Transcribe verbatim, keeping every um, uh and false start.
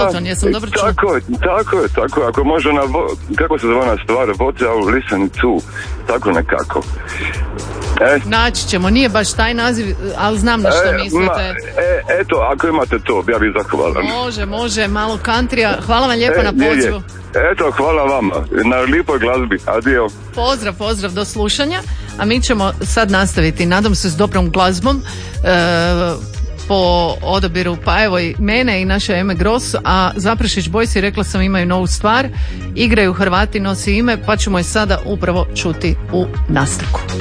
Hamilton, jesam dobro čula? Tako je, tako je, tako je. Ako može na, kako se zove ona stvar, What I'll listen to, tako nekako. E. Naći ćemo, nije baš taj naziv, ali znam na što e, mislite. Ma, e, eto, ako imate to, ja bih zahvalan. Može, može, malo countrya. Hvala vam lijepo e, na pozivu. Je, je. Eto, hvala vama, na lijepoj glazbi, adio. Pozdrav, pozdrav, do slušanja. A mi ćemo sad nastaviti, nadam se, s dobrom glazbom. E, po odabiru, pa evo i mene i naše Eme Gross, a Zaprešić Boysi, rekla sam, imaju novu stvar, igraju Hrvati, nosi ime, pa ćemo je sada upravo čuti u nastavku.